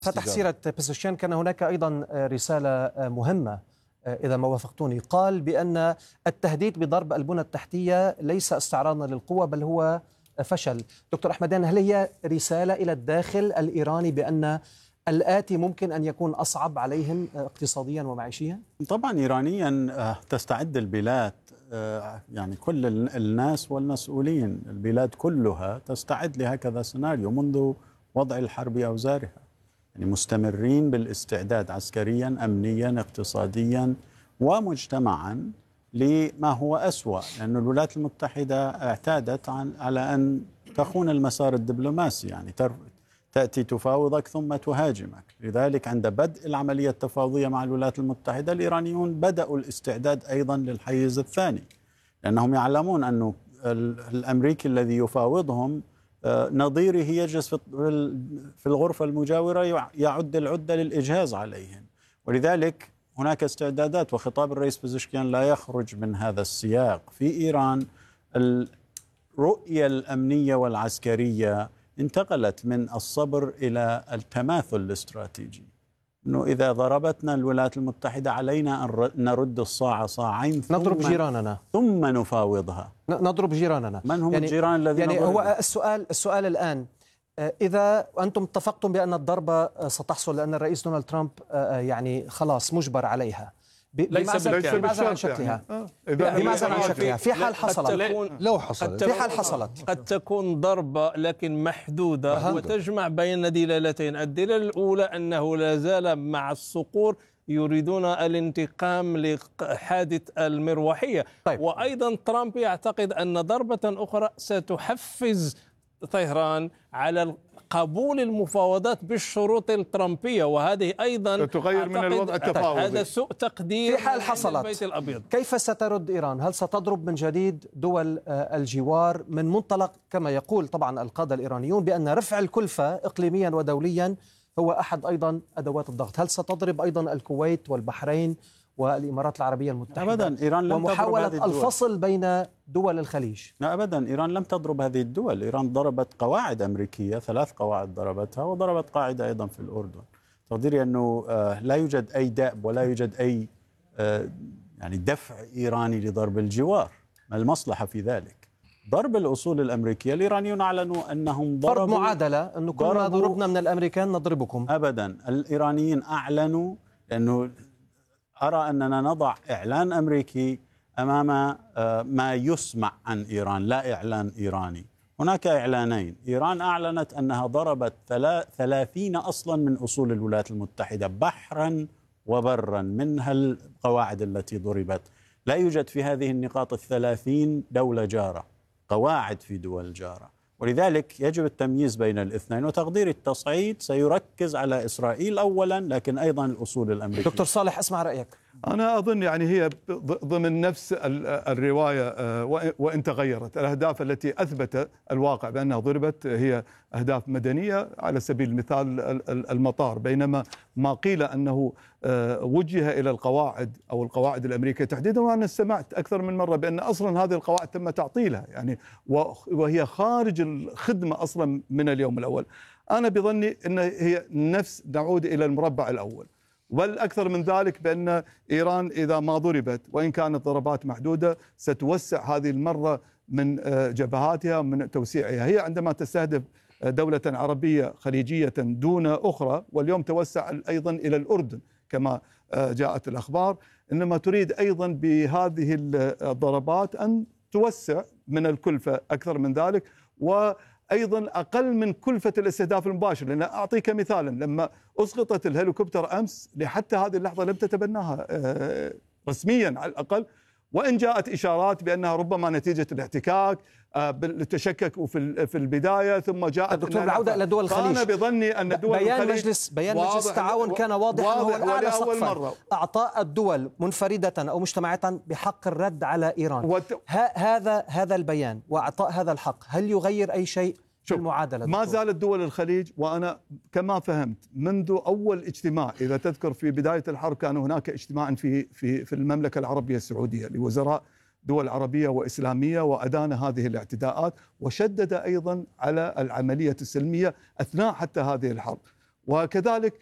فتح سيرة بيزوشيان كان هناك أيضا رسالة مهمة إذا ما وافقتوني. قال بأن التهديد بضرب البنى التحتية ليس استعراضا للقوة بل هو فشل. دكتور أحمدان، هل هي رسالة إلى الداخل الإيراني بأن الآتي ممكن أن يكون أصعب عليهم اقتصاديا ومعيشيا؟ طبعا إيرانيا تستعد البلاد، يعني كل الناس والمسؤولين، البلاد كلها تستعد لهكذا سيناريو منذ وضع الحرب أوزارها، يعني مستمرين بالاستعداد عسكريا أمنيا اقتصاديا ومجتمعا لما هو أسوأ، لأن الولايات المتحدة اعتادت على أن تخون المسار الدبلوماسي، يعني تأتي تفاوضك ثم تهاجمك. لذلك عند بدء العملية التفاوضية مع الولايات المتحدة الإيرانيون بدأوا الاستعداد أيضا للحيز الثاني، لأنهم يعلمون أن الأمريكي الذي يفاوضهم نظيره يجلس في الغرفة المجاورة يعد العدة للإجهاز عليهم، ولذلك هناك استعدادات. وخطاب الرئيس بيزوشكيان لا يخرج من هذا السياق. في إيران الرؤية الأمنية والعسكرية انتقلت من الصبر إلى التماثل الاستراتيجي، أنه إذا ضربتنا الولايات المتحدة علينا أن نرد الصاع صاعين نضرب جيراننا ثم نفاوضها. نضرب جيراننا. من هم الجيران الذين يعني هو السؤال الآن، إذا أنتم اتفقتم بأن الضربة ستحصل لأن الرئيس دونالد ترامب يعني خلاص مجبر عليها، بماذا عن شكلها؟ بماذا عن شكلها في حال حصلت؟ لو حصلت في حال حصلت قد تكون ضربة لكن محدودة وتجمع بين دلالتين. الدلالة الأولى أنه لا زال مع الصقور يريدون الانتقام لحادث المروحية. طيب. وأيضا ترامب يعتقد أن ضربة أخرى ستحفز طهران على قبول المفاوضات بالشروط الترامبية، وهذه أيضا تغير من الوضع التفاوضي. هذا سوء تقدير في حال حصلت. البيت الأبيض. كيف سترد إيران؟ هل ستضرب من جديد دول الجوار من منطلق كما يقول طبعا القادة الإيرانيون بأن رفع الكلفة إقليميا ودوليا هو أحد أيضا أدوات الضغط؟ هل ستضرب أيضا الكويت والبحرين والإمارات العربية المتحدة؟ أبدا. إيران لم ومحاولة تضرب هذه الدول. الفصل بين دول الخليج. لا أبدا، إيران لم تضرب هذه الدول. إيران ضربت قواعد أمريكية، 3 قواعد ضربتها، وضربت قاعدة أيضا في الأردن. تقديري أنه لا يوجد أي دأب ولا يوجد أي يعني دفع إيراني لضرب الجوار، ما المصلحة في ذلك؟ ضرب الأصول الأمريكية، الإيرانيون أعلنوا أنهم ضربوا، فرض معادلة أنه كل ما ضربنا من الأمريكان نضربكم. أبدا، الإيرانيين أعلنوا، لأنه أرى أننا نضع إعلان أمريكي أمام ما يسمع عن إيران، لا إعلان إيراني. هناك إعلانين. إيران أعلنت أنها ضربت 30 أصلا من أصول الولايات المتحدة بحرا وبرا، منها القواعد التي ضربت. لا يوجد في هذه النقاط 30 دولة جارة، قواعد في دول جارة، ولذلك يجب التمييز بين الاثنين. وتقدير التصعيد سيركز على إسرائيل أولا، لكن أيضا الأصول الأمريكية. دكتور صالح، اسمع رأيك. أنا أظن يعني هي ضمن نفس الرواية وإن تغيرت. الأهداف التي أثبت الواقع بأنها ضربت هي أهداف مدنية، على سبيل المثال المطار، بينما ما قيل أنه وجه إلى القواعد أو القواعد الأمريكية تحديدا. وأنا سمعت أكثر من مرة بأن أصلا هذه القواعد تم تعطيلها، يعني وهي خارج الخدمة أصلا من اليوم الأول. أنا بظني أن هي نفس، نعود إلى المربع الأول، بل أكثر من ذلك، بأن إيران إذا ما ضربت وإن كانت ضربات محدودة ستوسع هذه المرة من جبهاتها ومن توسيعها. هي عندما تستهدف دولة عربية خليجية دون أخرى، واليوم توسع أيضا إلى الأردن كما جاءت الأخبار، إنما تريد أيضا بهذه الضربات أن توسع من الكلفة أكثر من ذلك، وأيضا أقل من كلفة الاستهداف المباشر. لأن أعطيك مثالا، لما أسقطت الهليكوبتر أمس لحتى هذه اللحظة لم تتبناها رسميا على الأقل، وإن جاءت إشارات بأنها ربما نتيجة الاحتكاك تشكك في البداية، ثم جاءت دكتور العودة إلى دول الخليج. أنا بظني أن دول الخليج بيان مجلس التعاون كان واضحا، هو الأعلى سقفا أعطاء الدول منفردة أو مجتمعات بحق الرد على إيران. هذا البيان وأعطاء هذا الحق هل يغير أي شيء في المعادلة؟ ما زالت دول الخليج، وأنا كما فهمت منذ أول اجتماع، إذا تذكر في بداية الحرب كان هناك اجتماع في المملكة العربية السعودية لوزراء دول عربية وإسلامية، وأدان هذه الاعتداءات، وشدد أيضا على العملية السلمية أثناء حتى هذه الحرب. وكذلك